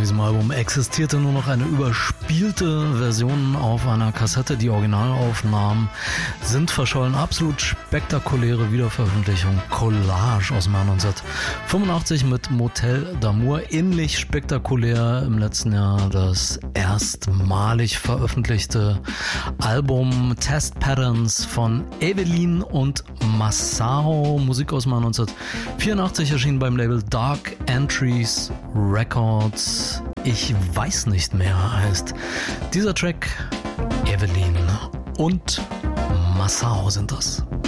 diesem Album existierte nur noch eine überspielte Version auf einer Kassette. Die Originalaufnahmen sind verschollen. Absolut spektakuläre Wiederveröffentlichung. Collage aus dem Jahr 1985 mit Motel d'Amour. Ähnlich spektakulär im letzten Jahr das erstmalig veröffentlichte Album Test Patterns von Evelyn und Masao. Musik aus dem Jahr 1984 erschien beim Label Dark Entries Records. Ich weiß nicht mehr heißt dieser Track. Evelyn und Masao sind das.